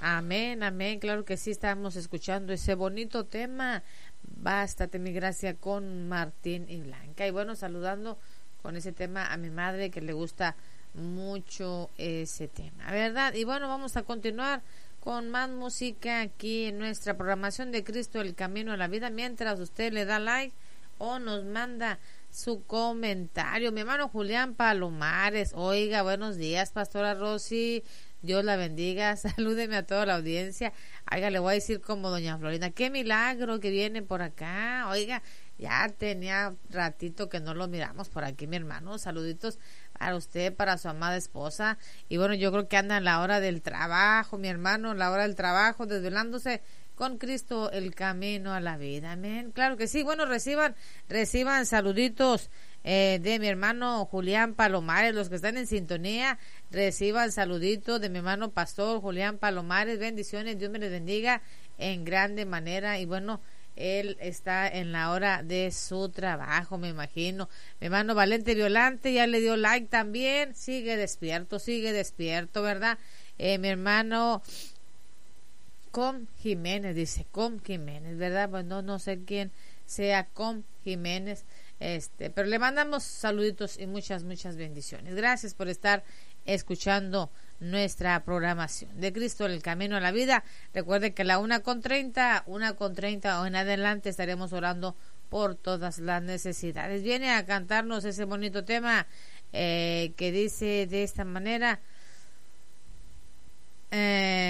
Amén, amén, claro que sí, estamos escuchando ese bonito tema, Bástate mi gracia, con Martín y Blanca. Y bueno, saludando con ese tema a mi madre, que le gusta mucho ese tema, ¿verdad? Y bueno, vamos a continuar con más música aquí en nuestra programación de Cristo, el Camino a la Vida, mientras usted le da like o nos manda su comentario. Mi hermano Julián Palomares, oiga, buenos días, pastora Rosy, Dios la bendiga, salúdeme a toda la audiencia. Oiga, le voy a decir como doña Florinda, qué milagro que viene por acá. Oiga, ya tenía ratito que no lo miramos por aquí, mi hermano. Saluditos para usted, para su amada esposa. Y bueno, yo creo que anda en la hora del trabajo, mi hermano, la hora del trabajo, desvelándose con Cristo, el camino a la vida. Amén. Claro que sí. Bueno, reciban saluditos de mi hermano Julián Palomares, los que están en sintonía, reciban saluditos de mi hermano pastor Julián Palomares, bendiciones, Dios me les bendiga en grande manera. Y bueno, él está en la hora de su trabajo, me imagino. Mi hermano Valente Violante ya le dio like también, sigue despierto, ¿verdad? Mi hermano Com Jiménez, dice Com Jiménez, ¿verdad? Pues no sé quién sea Com Jiménez, pero le mandamos saluditos y muchas bendiciones. Gracias por estar escuchando nuestra programación de Cristo, el Camino a la Vida. Recuerde que a la 1:30 o en adelante estaremos orando por todas las necesidades. Viene a cantarnos ese bonito tema que dice de esta manera: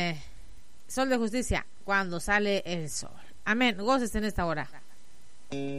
Sol de justicia, cuando sale el sol. Amén. Goces en esta hora.